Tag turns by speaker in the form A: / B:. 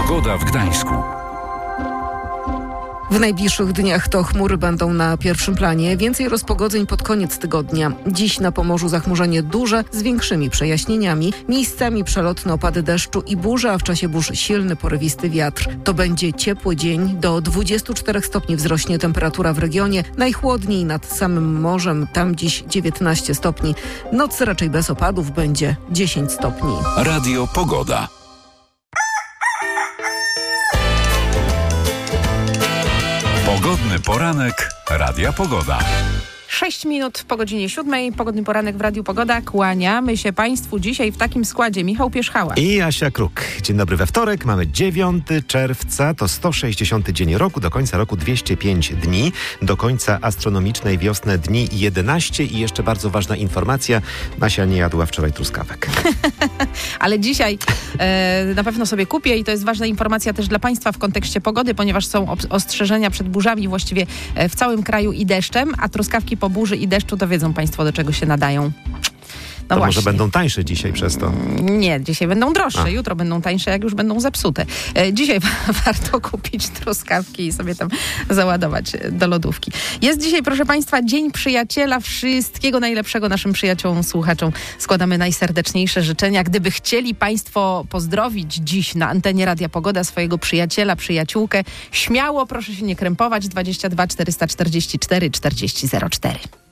A: Pogoda w Gdańsku.
B: W najbliższych dniach to chmury będą na pierwszym planie. Więcej rozpogodzeń pod koniec tygodnia. Dziś na Pomorzu zachmurzenie duże z większymi przejaśnieniami. Miejscami przelotne opady deszczu i burze, a w czasie burz silny, porywisty wiatr. To będzie ciepły dzień. Do 24 stopni wzrośnie temperatura w regionie. Najchłodniej nad samym morzem. Tam dziś 19 stopni. Noc raczej bez opadów będzie 10 stopni.
A: Radio Pogoda. Pogodny poranek Radia Pogoda.
C: 6 minut po godzinie 7. Pogodny poranek w Radiu Pogoda. Kłaniamy się Państwu dzisiaj w takim składzie. Michał Pierzchała
D: i Asia Kruk. Dzień dobry we wtorek. Mamy 9 czerwca. To 160 dzień roku. Do końca roku 205 dni. Do końca astronomicznej wiosny dni 11. I jeszcze bardzo ważna informacja. Asia nie jadła wczoraj truskawek.
C: Ale dzisiaj na pewno sobie kupię i to jest ważna informacja też dla Państwa w kontekście pogody, ponieważ są ostrzeżenia przed burzami właściwie w całym kraju i deszczem, a truskawki po burzy i deszczu to wiedzą Państwo, do czego się nadają. No
D: to
C: właśnie.
D: Może będą tańsze dzisiaj przez to?
C: Nie, dzisiaj będą droższe, jutro będą tańsze, jak już będą zepsute. Dzisiaj warto kupić truskawki i sobie tam załadować do lodówki. Jest dzisiaj, proszę Państwa, Dzień Przyjaciela. Wszystkiego najlepszego naszym przyjaciołom, słuchaczom. Składamy najserdeczniejsze życzenia. Gdyby chcieli Państwo pozdrowić dziś na antenie Radia Pogoda swojego przyjaciela, przyjaciółkę, śmiało, proszę się nie krępować. 22 444 40 04.